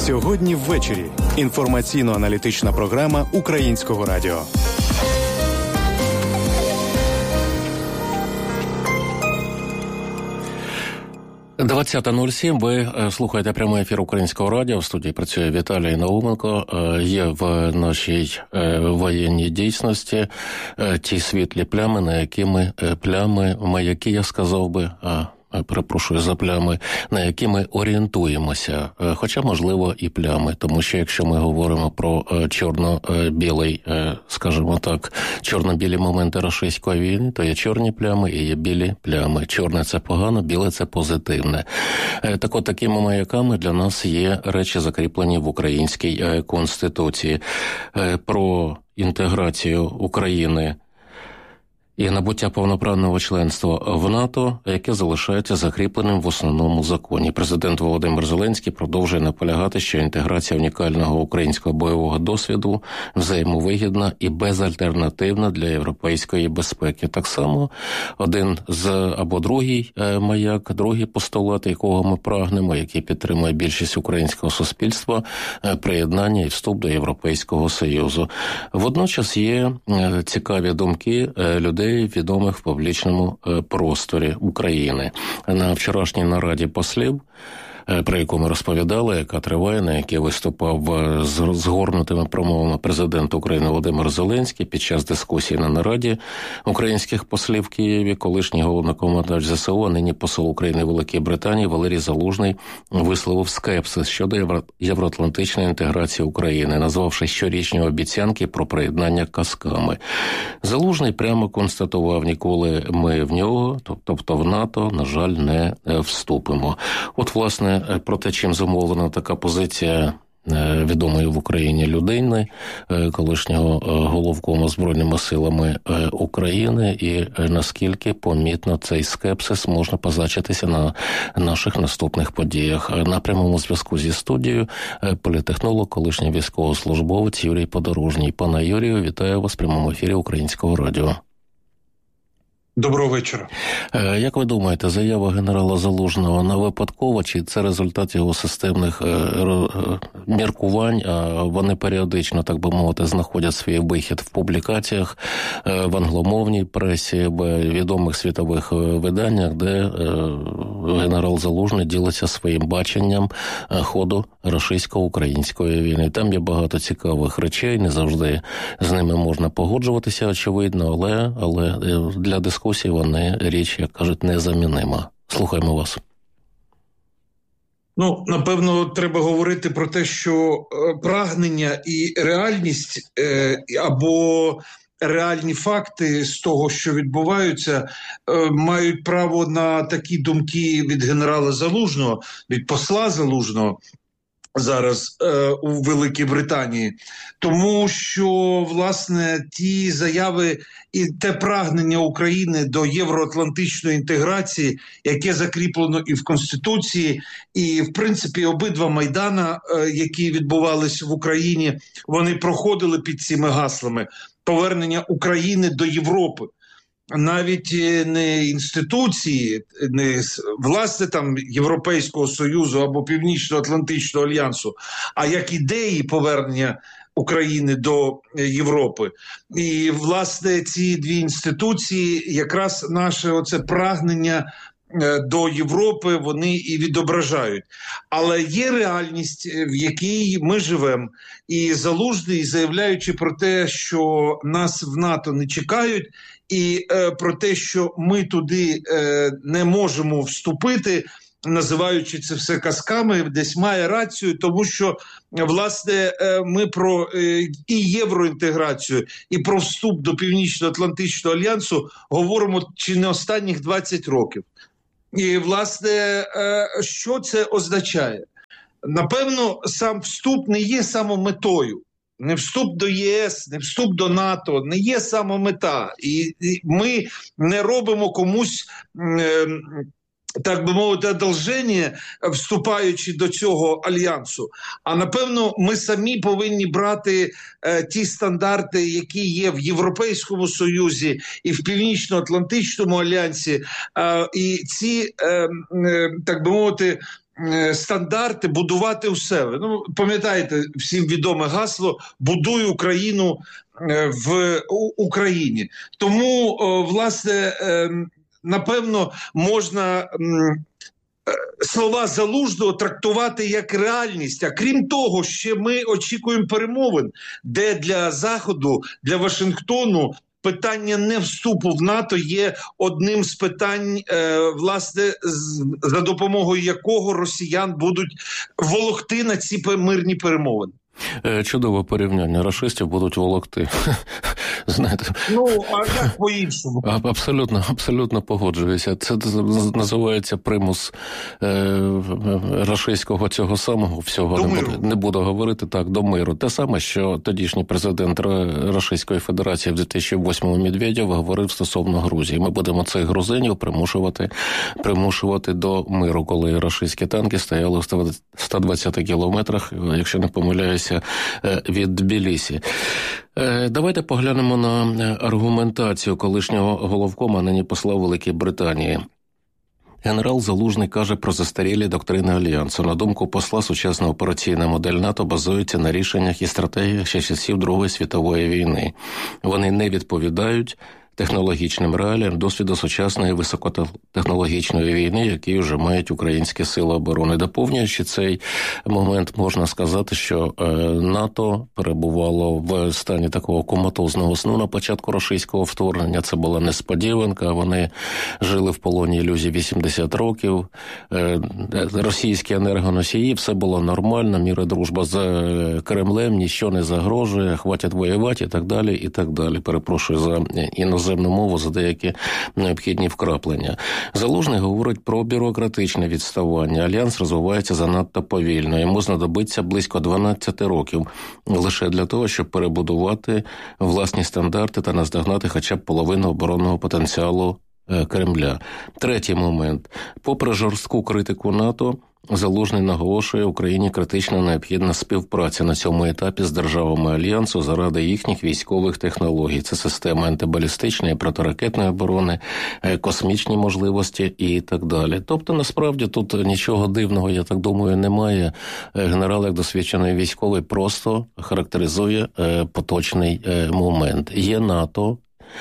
Сьогодні ввечері. Інформаційно-аналітична програма Українського радіо. – 20:07. Ви слухаєте прямий ефір Українського радіо. В студії працює Віталій Науменко. Є в нашій воєнній дійсності ті світлі плями, маяки, я сказав би, перепрошую за плями, на які ми орієнтуємося, хоча, можливо, і плями, тому що якщо ми говоримо про чорно-білий, скажімо так, чорно-білі моменти рашистської війни, то є чорні плями і є білі плями. Чорне – це погано, біле – це позитивне. Так от, такими маяками для нас є речі, закріплені в Українській Конституції. Про інтеграцію України і набуття повноправного членства в НАТО, яке залишається закріпленим в основному законі. Президент Володимир Зеленський продовжує наполягати, що інтеграція унікального українського бойового досвіду взаємовигідна і безальтернативна для європейської безпеки. Так само один або другий маяк, другий постулат, якого ми прагнемо, який підтримує більшість українського суспільства, приєднання і вступ до Європейського Союзу. Водночас є цікаві думки людей, відомих в публічному просторі України. На вчорашній нараді послів, про яку ми розповідали, яка триває, на якій виступав з згорнутими промовами президент України Володимир Зеленський під час дискусії на нараді українських послів в Києві, колишній головнокомандувач ЗСУ, а нині посол України в Великій Британії Валерій Залужний висловив скепсис щодо євроатлантичної інтеграції України, назвавши щорічні обіцянки про приєднання казками. Залужний прямо констатував, ніколи ми в нього, тобто в НАТО, на жаль, не вступимо. От, власне, про те, чим зумовлена така позиція відомої в Україні людини, колишнього головкома Збройними силами України, і наскільки помітно цей скепсис можна позначитися на наших наступних подіях. На прямому зв'язку зі студією політехнолог, колишній військовослужбовець Юрій Подорожній. Пане Юрію, вітаю вас в прямому ефірі Українського радіо. Доброго вечора. Як ви думаєте, заява генерала Залужного не випадкова, чи це результат його системних міркувань, а вони періодично, так би мовити, знаходять свій вихід в публікаціях, в англомовній пресі, в відомих світових виданнях, де генерал Залужний ділиться своїм баченням ходу рашистсько-української війни. Там є багато цікавих речей, не завжди з ними можна погоджуватися, очевидно, але для дискусії вони річ, як кажуть, незамінима. Слухаємо вас. Напевно, треба говорити про те, що прагнення і реальність або реальні факти з того, що відбуваються, мають право на такі думки від генерала Залужного, від посла Залужного зараз у Великій Британії. Тому що, власне, ті заяви і те прагнення України до євроатлантичної інтеграції, яке закріплено і в Конституції, і, в принципі, обидва Майдана, які відбувалися в Україні, вони проходили під цими гаслами повернення України до Європи. Навіть не інституції, не власне там Європейського Союзу або Північно-Атлантичного альянсу, а як ідеї повернення України до Європи. І, власне, ці дві інституції, якраз наше оце прагнення до Європи, вони і відображають. Але є реальність, в якій ми живемо. І Залужний, заявляючи про те, що нас в НАТО не чекають, і про те, що ми туди не можемо вступити, називаючи це все казками, десь має рацію, тому що, власне, ми про і євроінтеграцію, і про вступ до Північно-Атлантичного альянсу говоримо чи не останніх 20 років. І, власне, що це означає? Напевно, сам вступ не є самометою. Не вступ до ЄС, не вступ до НАТО, не є самомета. І ми не робимо комусь, так би мовити, одолження, вступаючи до цього альянсу. А напевно, ми самі повинні брати ті стандарти, які є в Європейському Союзі і в Північно-Атлантичному альянсі. І ці, так би мовити, стандарти будувати у себе. Ну, пам'ятаєте, всім відоме гасло «Будуй Україну в Україні». Тому, власне, напевно, можна слова Залужного трактувати як реальність. А крім того, ще ми очікуємо перемовин, де для Заходу, для Вашингтону питання не вступу в НАТО є одним з питань, власне, за допомогою якого росіян будуть волокти на ці мирні перемовини. Чудове порівняння. Рашистів будуть волокти. Знаєте. Ну, а як по-іншому? Абсолютно погоджуюся. Це називається примус рашистського цього самого всього. Не буду говорити так, до миру. Те саме, що тодішній президент Російської Федерації в 2008-му Медведєв говорив стосовно Грузії. Ми будемо цих грузинів примушувати до миру, коли рашистські танки стояли в 120 кілометрах, якщо не помиляюся, від Тбілісі. Давайте поглянемо на аргументацію колишнього головкома, нині посла Великої Британії. Генерал Залужний каже про застарілі доктрини Альянсу. На думку посла, сучасна операційна модель НАТО базується на рішеннях і стратегіях ще часів Другої світової війни. Вони не відповідають технологічним реаліям досвіду сучасної високотехнологічної війни, які вже мають українські сили оборони. Доповнюючи цей момент, можна сказати, що НАТО перебувало в стані такого коматозного сну на початку російського вторгнення. Це була несподіванка. Вони жили в полоні ілюзій 80 років. Російські енергоносії, все було нормально, мир і дружба з Кремлем, ніщо не загрожує, хватить воювати і так далі, і так далі. Перепрошую за іноземну мову, за деякі необхідні вкраплення. Залужний говорить про бюрократичне відставання. Альянс розвивається занадто повільно. Йому знадобиться близько 12 років лише для того, щоб перебудувати власні стандарти та наздогнати хоча б половину оборонного потенціалу Кремля. Третій момент. Попри жорстку критику НАТО, Залужний наголошує, Україні критично необхідна співпраця на цьому етапі з державами Альянсу заради їхніх військових технологій. Це система антибалістичної, протиракетної оборони, космічні можливості і так далі. Тобто, насправді, тут нічого дивного, я так думаю, немає. Генерал, як досвідчений військовий, просто характеризує поточний момент. Є НАТО,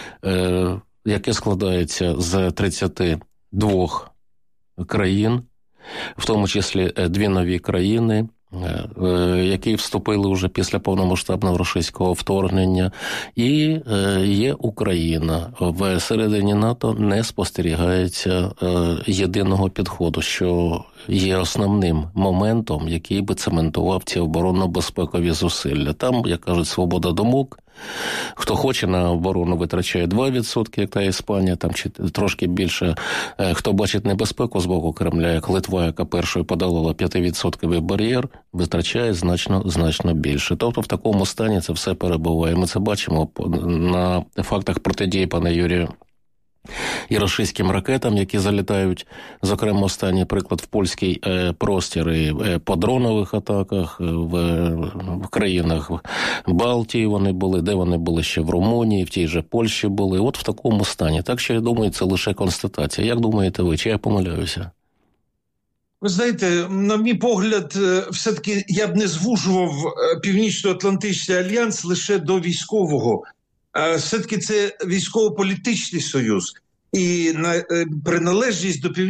яке складається з 32 країн, в тому числі 2 нові країни, які вступили вже після повномасштабного російського вторгнення, і є Україна. В середині НАТО не спостерігається єдиного підходу, що є основним моментом, який би цементував ці оборонно-безпекові зусилля. Там, як кажуть, свобода думок. Хто хоче на оборону витрачає 2%, як та Іспанія, там чи трошки більше. Хто бачить небезпеку з боку Кремля, як Литва, яка першою подолала 5% бар'єр, витрачає значно більше. Тобто в такому стані це все перебуває. Ми це бачимо на фактах протидії, пане Юрію, і російським ракетам, які залітають, зокрема, останній приклад в польський простір, і по дронових атаках в країнах Балтії вони були, де вони були ще в Румунії, в тій же Польщі були. От в такому стані. Так що, я думаю, це лише констатація. Як думаєте ви, чи я помиляюся? Ви знаєте, на мій погляд, все-таки я б не звужував Північно-Атлантичний альянс лише до військового. Все-таки це військово-політичний союз. І приналежність до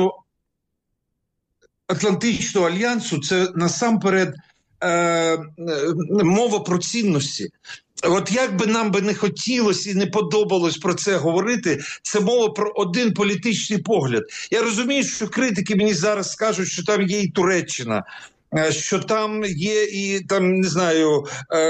Північно-Атлантичного альянсу – це насамперед мова про цінності. От як би нам би не хотілося і не подобалось про це говорити, це мова про один політичний погляд. Я розумію, що критики мені зараз скажуть, що там є і Туреччина, що там є і, там, не знаю,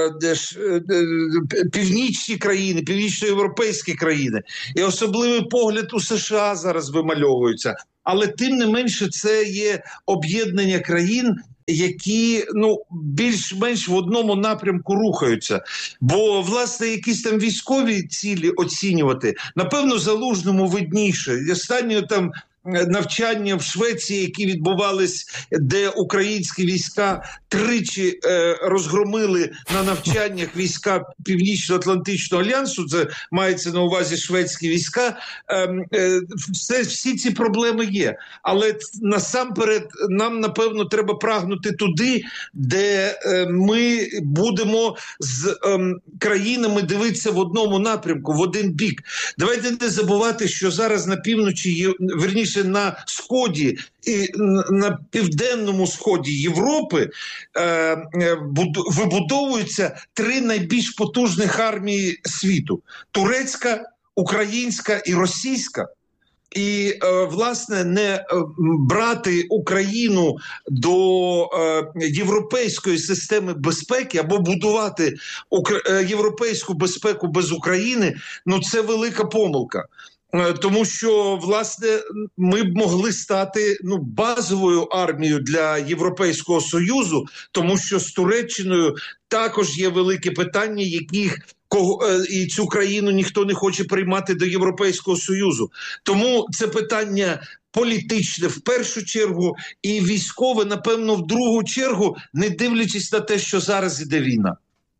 північні країни, північноєвропейські країни. І особливий погляд у США зараз вимальовується. Але тим не менше це є об'єднання країн, які, більш-менш в одному напрямку рухаються. Бо, власне, якісь там військові цілі оцінювати, напевно, Залужному видніше. Останньою там навчання в Швеції, які відбувались, де українські війська тричі розгромили на навчаннях війська Північно-Атлантичного альянсу, це мається на увазі шведські війська, всі ці проблеми є. Але насамперед нам, напевно, треба прагнути туди, де ми будемо з країнами дивитися в одному напрямку, в один бік. Давайте не забувати, що зараз на півночі, верніше на сході і на південному сході Європи вибудовуються 3 найбільш потужних армії світу – турецька, українська і російська. І, власне, не брати Україну до європейської системи безпеки або будувати європейську безпеку без України, ну це велика помилка. Тому що, власне, ми б могли стати базовою армією для Європейського Союзу, тому що з Туреччиною також є велике питання, і цю країну ніхто не хоче приймати до Європейського Союзу. Тому це питання політичне в першу чергу і військове, напевно, в другу чергу, не дивлячись на те, що зараз іде війна.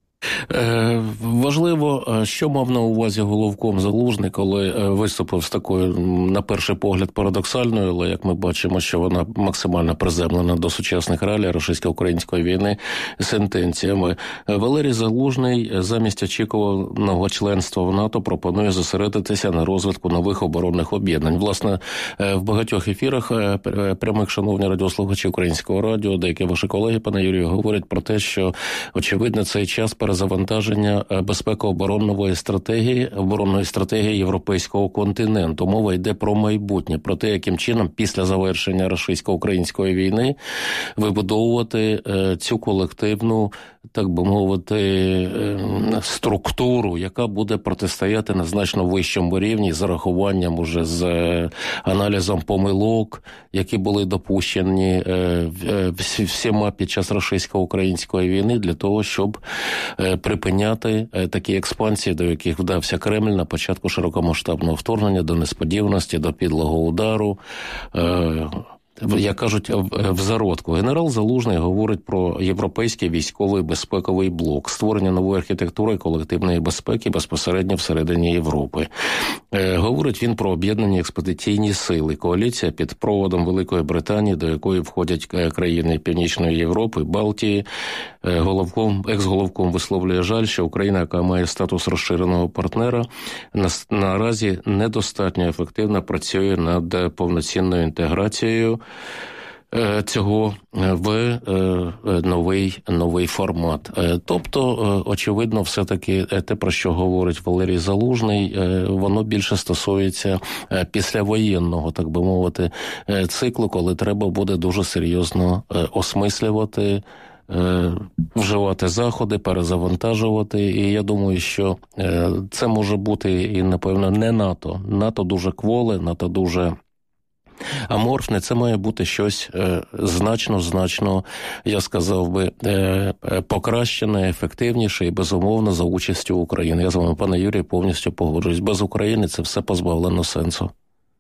Важливо, що мав на увазі Головком Залужний, коли виступив з такою, на перший погляд, парадоксальною, але, як ми бачимо, що вона максимально приземлена до сучасних реалій російсько-української війни, сентенціями. Валерій Залужний замість очікуваного членства в НАТО пропонує зосередитися на розвитку нових оборонних об'єднань. Власне, в багатьох ефірах прямих, шановні радіослухачі Українського радіо, деякі ваші колеги, пане Юрію, говорять про те, що, очевидно, цей час перезавантаження безпеко-оборонної стратегії європейського континенту. Мова йде про майбутнє, про те, яким чином після завершення російсько-української війни вибудовувати цю колективну, так би мовити, структуру, яка буде протистояти на значно вищому рівні з урахуванням уже з аналізом помилок, які були допущені всіма під час російсько-української війни для того, щоб припиняти такі експансії, до яких вдався Кремль на початку широкомасштабного вторгнення, до несподіваності, до підлого удару, як кажуть, в зародку. Генерал Залужний говорить про європейський військовий безпековий блок, створення нової архітектури колективної безпеки безпосередньо всередині Європи. Говорить він про об'єднані експедиційні сили. Коаліція під проводом Великої Британії, до якої входять країни Північної Європи, Балтії. Екс-головком висловлює жаль, що Україна, яка має статус розширеного партнера, наразі недостатньо ефективно працює над повноцінною інтеграцією цього в новий формат. Тобто, очевидно, все-таки те, про що говорить Валерій Залужний, воно більше стосується післявоєнного, так би мовити, циклу, коли треба буде дуже серйозно осмислювати, вживати заходи, перезавантажувати. І я думаю, що це може бути і, напевно, не НАТО. НАТО дуже кволе, НАТО дуже аморфне. Це має бути щось значно, я сказав би, покращене, ефективніше і, безумовно, за участю України. Я з вами, пане Юрію, повністю погоджуюсь. Без України це все позбавлено сенсу.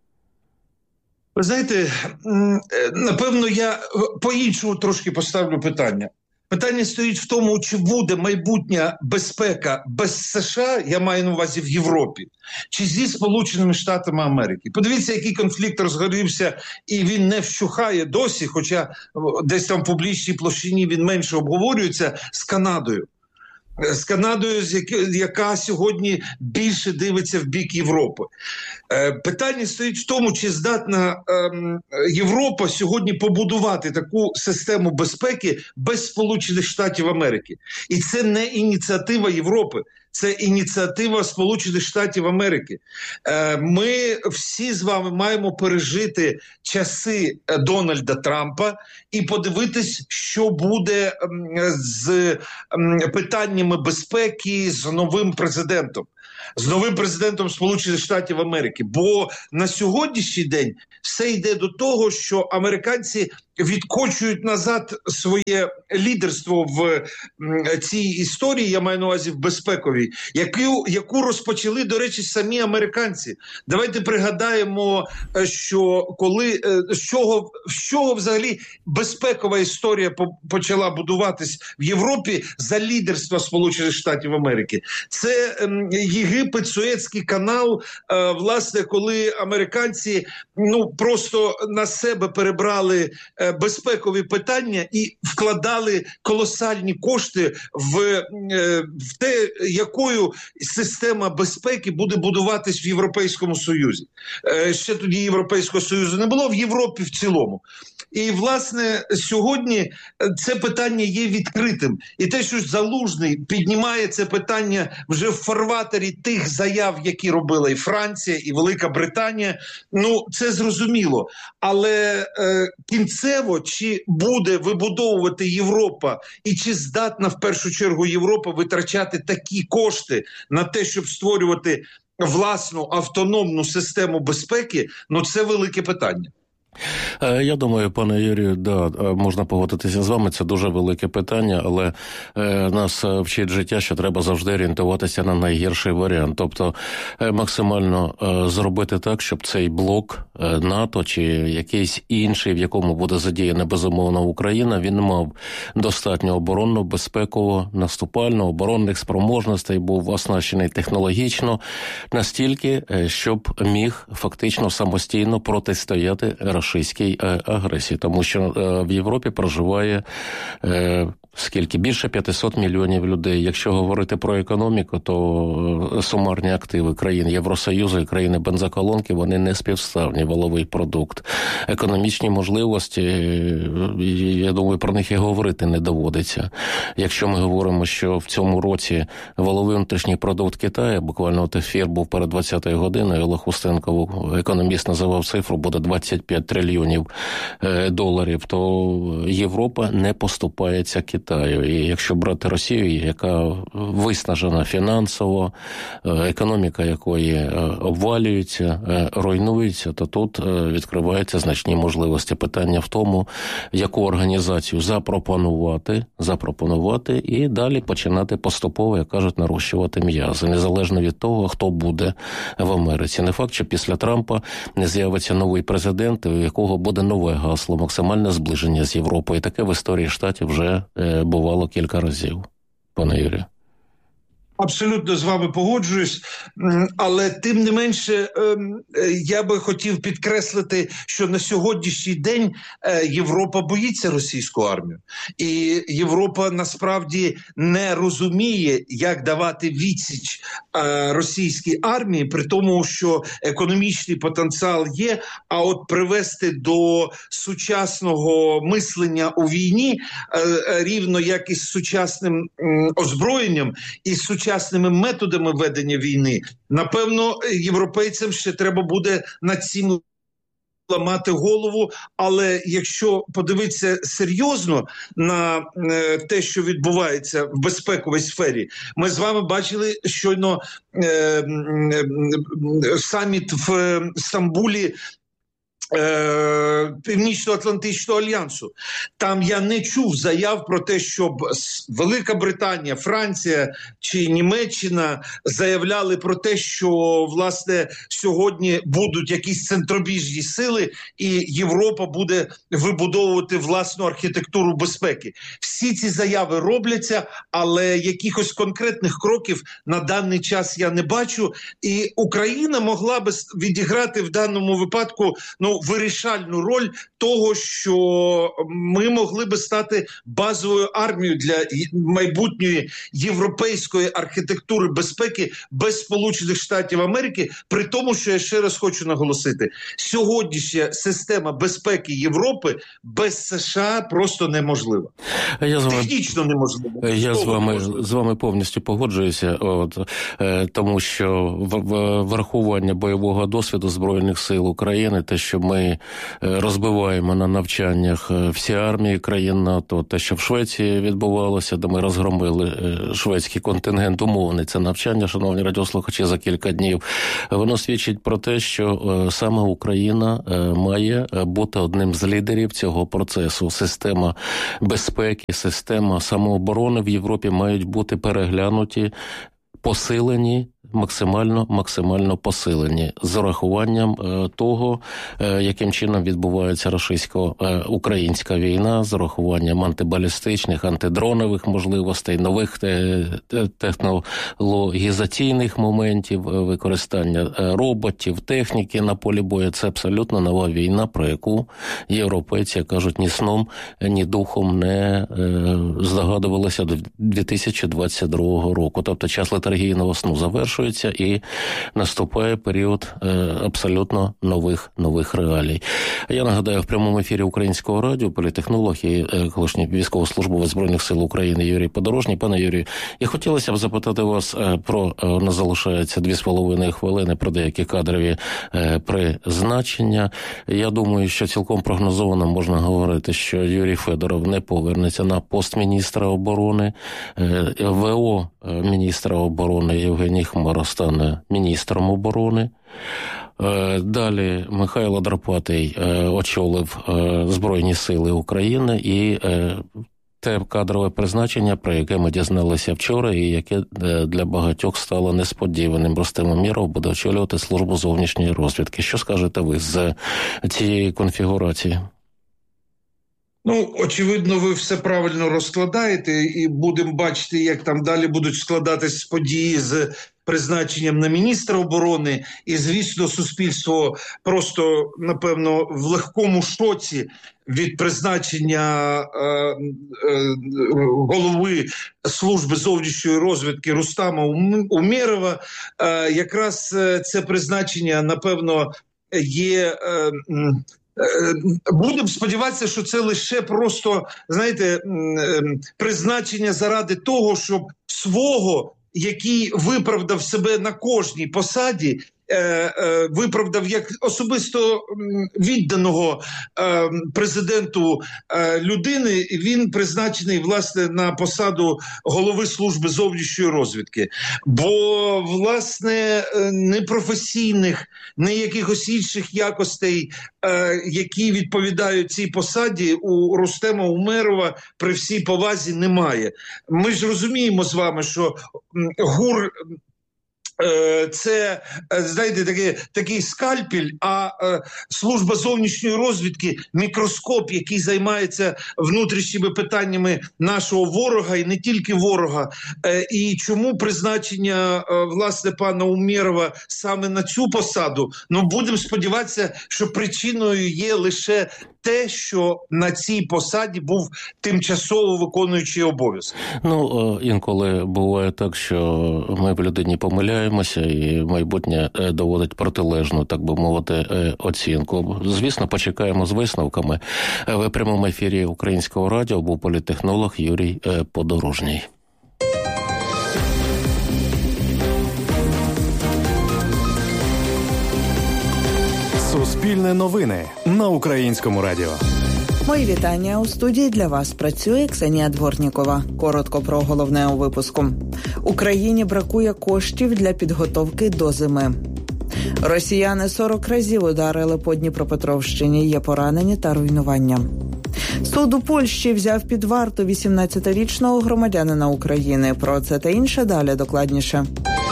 Ви знаєте, напевно, я по-іншому трошки поставлю питання. Питання стоїть в тому, чи буде майбутня безпека без США, я маю на увазі в Європі, чи зі Сполученими Штатами Америки. Подивіться, який конфлікт розгорівся, і він не вщухає досі, хоча десь там в публічній площині він менше обговорюється, з Канадою. З Канадою, яка сьогодні більше дивиться в бік Європи. Питання стоїть в тому, чи здатна Європа сьогодні побудувати таку систему безпеки без Сполучених Штатів Америки. І це не ініціатива Європи, це ініціатива Сполучених Штатів Америки. Ми всі з вами маємо пережити часи Дональда Трампа і подивитись, що буде з питаннями безпеки з новим президентом. З новим президентом Сполучених Штатів Америки. Бо на сьогоднішній день все йде до того, що американці відкочують назад своє лідерство в цій історії, я маю на увазі в безпековій, яку розпочали, до речі, самі американці. Давайте пригадаємо, що коли з чого взагалі безпекова історія почала будуватись в Європі за лідерства Сполучених Штатів Америки. Це Єгипет, Суецький канал, власне, коли американці просто на себе перебрали безпекові питання і вкладали колосальні кошти в те, якою система безпеки буде будуватись в Європейському Союзі. Ще тоді Європейського Союзу не було, в Європі в цілому. І, власне, сьогодні це питання є відкритим. І те, що Залужний піднімає це питання вже в фарватері тих заяв, які робила і Франція, і Велика Британія, це зрозуміло. Але кінцево, чи буде вибудовувати Європа, і чи здатна в першу чергу Європа витрачати такі кошти на те, щоб створювати власну автономну систему безпеки, це велике питання. Я думаю, пане Юрію, можна погодитися з вами, це дуже велике питання, але нас вчить життя, що треба завжди орієнтуватися на найгірший варіант. Тобто максимально зробити так, щоб цей блок НАТО чи якийсь інший, в якому буде задіяна безумовно Україна, він мав достатньо оборонну, безпекову, наступальну, оборонних спроможностей, був оснащений технологічно настільки, щоб міг фактично самостійно протистояти російській агресії, тому що в Європі проживає більше 500 мільйонів людей. Якщо говорити про економіку, то сумарні активи країн Євросоюзу і країни бензоколонки, вони не співставні, валовий продукт. Економічні можливості, я думаю, про них і говорити не доводиться. Якщо ми говоримо, що в цьому році валовий внутрішній продукт Китаю, буквально ефір був перед 20-ю годиною, Олег Устенко, економіст, називав цифру, буде 25 трильйонів доларів, то Європа не поступається Китаю. І якщо брати Росію, яка виснажена фінансово, економіка якої обвалюється, руйнується, то тут відкриваються значні можливості. Питання в тому, яку організацію запропонувати і далі починати поступово, як кажуть, нарощувати м'язи, незалежно від того, хто буде в Америці. Не факт, що після Трампа не з'явиться новий президент, у якого буде нове гасло, максимальне зближення з Європою. І таке в історії Штатів вже бувало кілька разів, пане Юрію. Абсолютно з вами погоджуюсь, але тим не менше я би хотів підкреслити, що на сьогоднішній день Європа боїться російську армію. І Європа насправді не розуміє, як давати відсіч російській армії, при тому, що економічний потенціал є, а от привести до сучасного мислення у війні, рівно як і з сучасним озброєнням, і з сучасними методами ведення війни, напевно, європейцям ще треба буде над цим ламати голову, але якщо подивитися серйозно на те, що відбувається в безпековій сфері, ми з вами бачили щойно саміт в Стамбулі Північно-Атлантичного альянсу. Там я не чув заяв про те, щоб Велика Британія, Франція чи Німеччина заявляли про те, що, власне, сьогодні будуть якісь центробіжні сили і Європа буде вибудовувати власну архітектуру безпеки. Всі ці заяви робляться, але якихось конкретних кроків на даний час я не бачу. І Україна могла би відіграти в даному випадку, вирішальну роль того, що ми могли би стати базовою армією для майбутньої європейської архітектури безпеки без Сполучених Штатів Америки, при тому, що я ще раз хочу наголосити, сьогоднішня система безпеки Європи без США просто неможлива. Технічно неможливо. Я з вами повністю погоджуюся, тому що врахування бойового досвіду Збройних сил України, те, що ми розбиваємо на навчаннях всі армії країн НАТО, те, що в Швеції відбувалося, де ми розгромили шведський контингент, умовний це навчання, шановні радіослухачі, за кілька днів, воно свідчить про те, що саме Україна має бути одним з лідерів цього процесу. Система безпеки, система самооборони в Європі мають бути переглянуті, посилені, максимально посилені, з урахуванням того, яким чином відбувається російсько-українська війна, з урахуванням антибалістичних, антидронових можливостей, нових технологізаційних моментів, використання роботів, техніки на полі бою. Це абсолютно нова війна, про яку європейці кажуть ні сном, ні духом не здогадувалися до 2022 року. Тобто час летаргійного сну завершується і наступає період абсолютно нових реалій. Я нагадаю, в прямому ефірі Українського радіо політехнолог і колишній військовослужбовець Збройних сил України Юрій Подорожній. Пане Юрію, я хотілося б запитати вас про, нас залишається 2,5 хвилини, про деякі кадрові призначення. Я думаю, що цілком прогнозовано можна говорити, що Юрій Федоров не повернеться на пост міністра оборони. ВО міністра оборони Євгеній Хмара стане міністром оборони. Далі Михайло Драпатий очолив Збройні сили України і те кадрове призначення, про яке ми дізналися вчора і яке для багатьох стало несподіваним. Рустем Умєров буде очолювати службу зовнішньої розвідки. Що скажете ви з цієї конфігурації? Ну, очевидно, ви все правильно розкладаєте і будемо бачити, як там далі будуть складатись події з призначенням на міністра оборони. І, звісно, суспільство просто, напевно, в легкому шоці від призначення голови служби зовнішньої розвідки Рустама Умєрова. Якраз це призначення, напевно, є... Будемо сподіватися, що це лише просто, знаєте, призначення заради того, щоб свого, який виправдав себе на кожній посаді, виправдав як особисто відданого президенту людини, він призначений, власне, на посаду голови служби зовнішньої розвідки. Бо, власне, не професійних, не якихось інших якостей, які відповідають цій посаді, у Рустема Умєрова при всій повазі немає. Ми ж розуміємо з вами, що ГУР – це, знаєте, такий скальпель, а служба зовнішньої розвідки – мікроскоп, який займається внутрішніми питаннями нашого ворога і не тільки ворога. І чому призначення, власне, пана Умєрова саме на цю посаду? Ну, будемо сподіватися, що причиною є лише те, що на цій посаді був тимчасово виконуючий обов'язки. Ну, інколи буває так, що ми в людині помиляємося, і майбутнє доводить протилежну, так би мовити, оцінку. Звісно, почекаємо з висновками. В прямому ефірі Українського радіо був політтехнолог Юрій Подорожній. Суспільне новини на Українському радіо. Мої вітання. У студії для вас працює Ксенія Дворнікова. Коротко про головне у випуску. Україні бракує коштів для підготовки до зими. Росіяни 40 разів ударили по Дніпропетровщині. Є поранені та руйнування. Суд у Польщі взяв під варту 18-річного громадянина України. Про це та інше далі докладніше.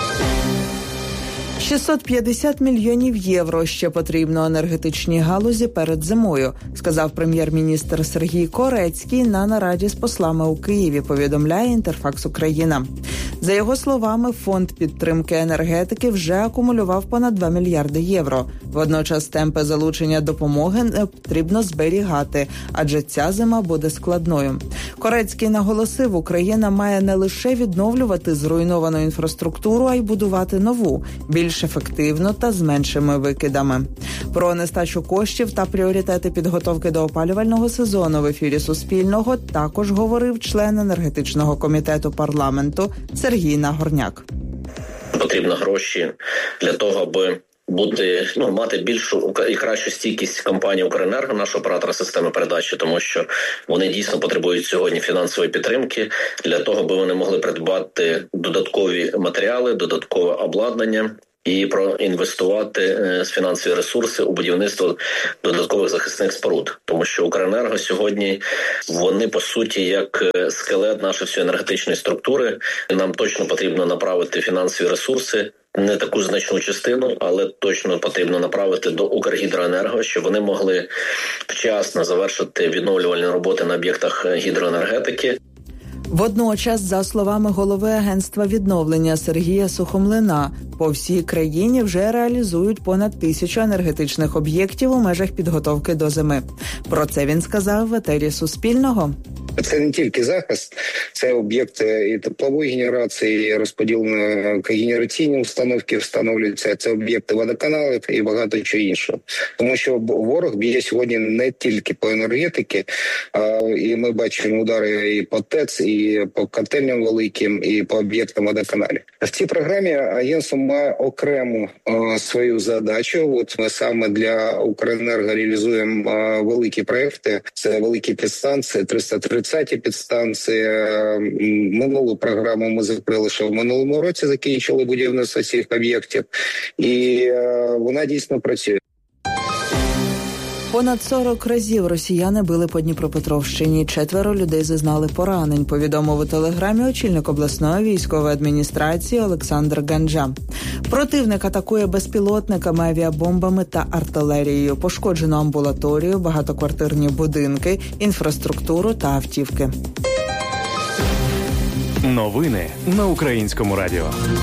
650 мільйонів євро ще потрібно енергетичній галузі перед зимою, сказав прем'єр-міністр Сергій Корецький на нараді з послами у Києві, повідомляє Інтерфакс Україна. За його словами, фонд підтримки енергетики вже акумулював понад 2 мільярди євро. Водночас темпи залучення допомоги потрібно зберігати, адже ця зима буде складною. Корецький наголосив, Україна має не лише відновлювати зруйновану інфраструктуру, а й будувати нову, більш ефективно та з меншими викидами. Про нестачу коштів та пріоритети підготовки до опалювального сезону в ефірі Суспільного також говорив член енергетичного комітету парламенту Сергій Нагорняк. Потрібно гроші для того, аби мати більшу і кращу стійкість компанії «Укренерго», нашого оператора системи передачі, тому що вони дійсно потребують сьогодні фінансової підтримки для того, аби вони могли придбати додаткові матеріали, додаткове обладнання і проінвестувати фінансові ресурси у будівництво додаткових захисних споруд. Тому що «Укренерго» сьогодні, вони по суті як скелет нашої всієї енергетичної структури. Нам точно потрібно направити фінансові ресурси, не таку значну частину, але точно потрібно направити до «Укргідроенерго», щоб вони могли вчасно завершити відновлювальні роботи на об'єктах гідроенергетики. Водночас, за словами голови агентства відновлення Сергія Сухомлина, по всій країні вже реалізують понад 1000 енергетичних об'єктів у межах підготовки до зими. Про це він сказав в етері Суспільного. Це не тільки захист, це об'єкти і теплової генерації, і розподільно-когенераційні установки встановлюються, це об'єкти водоканалів і багато чого іншого. Тому що ворог б'є сьогодні не тільки по енергетиці, і ми бачимо удари і по ТЕЦ, і по котельням великим, і по об'єктам водоканалів. В цій програмі агентство має окрему свою задачу. От ми саме для «Укренерго» реалізуємо великі проекти, це великі підстанції, 330 підстанції. Минулу програму ми закрили, що в минулому році закінчили будівництво цих об'єктів, і вона дійсно працює. Понад 40 разів росіяни били по Дніпропетровщині. 4 людей зазнали поранень, повідомив у телеграмі очільник обласної військової адміністрації Олександр Ганджа. Противник атакує безпілотниками, авіабомбами та артилерією. Пошкоджено амбулаторію, багатоквартирні будинки, інфраструктуру та автівки. Новини на Українському радіо.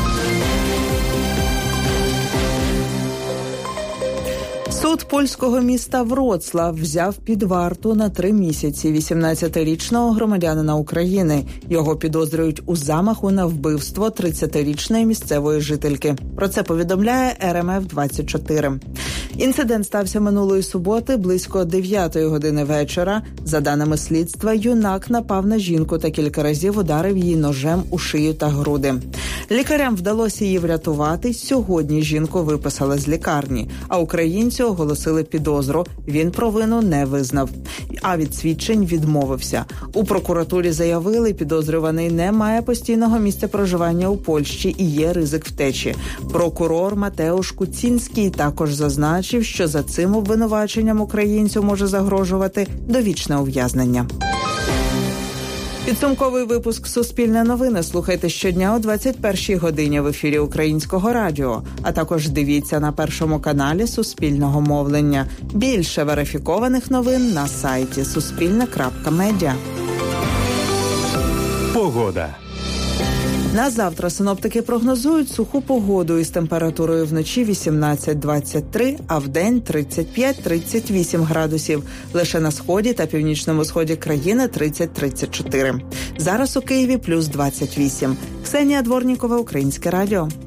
Суд польського міста Вроцлав взяв під варту на 3 місяці 18-річного громадянина України. Його підозрюють у замаху на вбивство 30-річної місцевої жительки. Про це повідомляє РМФ-24. Інцидент стався минулої суботи близько 9 години вечора. За даними слідства, юнак напав на жінку та кілька разів ударив її ножем у шию та груди. Лікарям вдалося її врятувати. Сьогодні жінку виписали з лікарні, а українцю оголосили підозру. Він провину не визнав, а від свідчень відмовився. У прокуратурі заявили, підозрюваний не має постійного місця проживання у Польщі і є ризик втечі. Прокурор Матеуш Куцінський також зазначив, що за цим обвинуваченням українцю може загрожувати довічне ув'язнення. Підсумковий випуск «Суспільне новини» слухайте щодня о 21-й годині в ефірі Українського радіо, а також дивіться на Першому каналі Суспільного мовлення. Більше верифікованих новин на сайті суспільне.медіа. Погода. На завтра синоптики прогнозують суху погоду із температурою вночі 18-23, а вдень 35-38 градусів. Лише на сході та північному сході країни 30-34. Зараз у Києві плюс 28. Ксенія Дворнікова, Українське радіо.